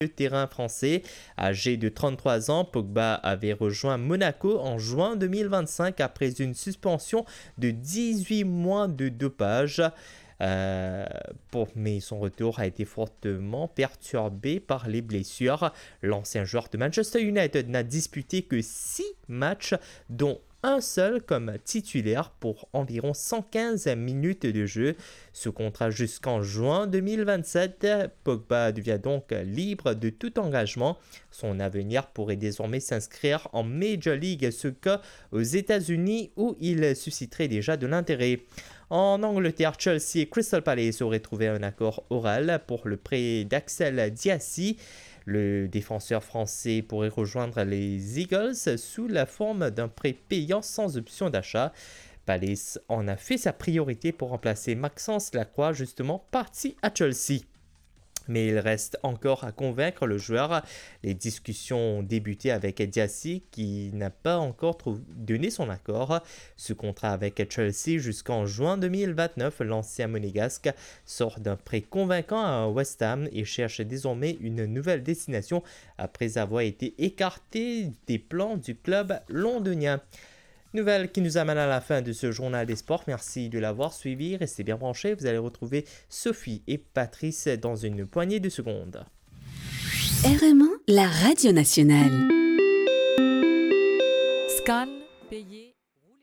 le terrain français. Âgé de 33 ans, Pogba avait rejoint Monaco en juin 2025 après une suspension de 18 mois de dopage. Mais son retour a été fortement perturbé par les blessures. L'ancien joueur de Manchester United n'a disputé que 6 matchs, dont un seul comme titulaire pour environ 115 minutes de jeu. Sous contrat jusqu'en juin 2027, Pogba devient donc libre de tout engagement. Son avenir pourrait désormais s'inscrire en Major League Soccer aux États-Unis où il susciterait déjà de l'intérêt. En Angleterre, Chelsea et Crystal Palace auraient trouvé un accord oral pour le prêt d'Axel Diassi. Le défenseur français pourrait rejoindre les Eagles sous la forme d'un prêt payant sans option d'achat. Palace en a fait sa priorité pour remplacer Maxence Lacroix, justement parti à Chelsea. Mais il reste encore à convaincre le joueur. Les discussions ont débuté avec Diassi qui n'a pas encore donné son accord. Ce contrat avec Chelsea jusqu'en juin 2029, l'ancien monégasque sort d'un prêt convaincant à West Ham et cherche désormais une nouvelle destination après avoir été écarté des plans du club londonien. Nouvelle qui nous amène à la fin de ce journal des sports. Merci de l'avoir suivi. Restez bien branchés. Vous allez retrouver Sophie et Patrice dans une poignée de secondes. RMA, la radio nationale. Scan, payer,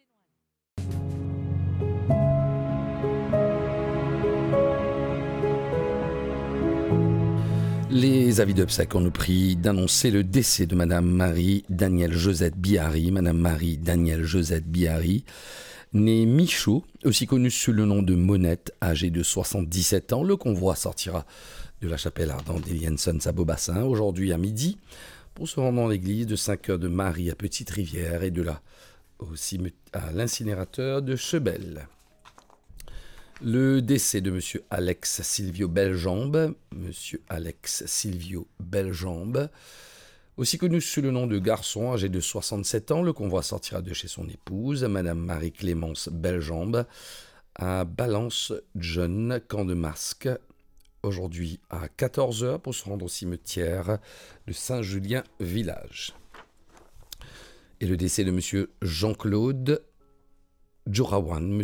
Les avis d'Obsèques ont nous pris d'annoncer le décès de Madame Marie-Danielle Josette Bihari. Madame Marie-Danielle Josette Bihari, née Michaud, aussi connue sous le nom de Monette, âgée de 77 ans. Le convoi sortira de la chapelle ardente d'Elienson à Beaubassin aujourd'hui à midi pour se rendre dans l'église de Saint-Cœur de Marie à Petite-Rivière et de là aussi à l'incinérateur de Chebel. Le décès de M. Alex Silvio Bellembe, aussi connu sous le nom de Garçon, âgé de 67 ans. Le convoi sortira de chez son épouse, Madame Marie-Clémence Bellembe, à Balance-John, Camp de Masque, aujourd'hui à 14h pour se rendre au cimetière de Saint-Julien-Village. Et le décès de M. Jean-Claude Jorawan,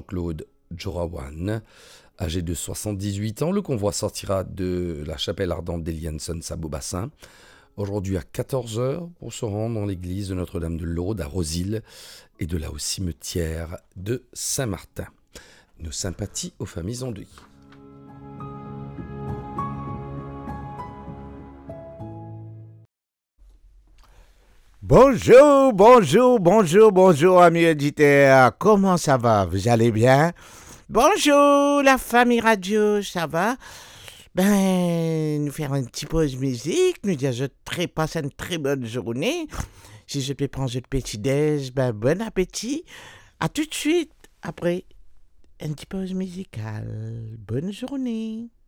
âgé de 78 ans. Le convoi sortira de la chapelle ardente d'Elienson à Beaubassin aujourd'hui à 14h pour se rendre dans l'église de Notre-Dame de Laude à Rosil et de là au cimetière de Saint-Martin. Nos sympathies aux familles endeuillées. Bonjour amis auditeurs, comment ça va? Vous allez bien? Bonjour la famille radio, ça va? Nous faire une petite pause musique, nous dire je passe une très bonne journée. Si je peux prendre le petit-déj, bon appétit. À tout de suite après une petite pause musicale. Bonne journée.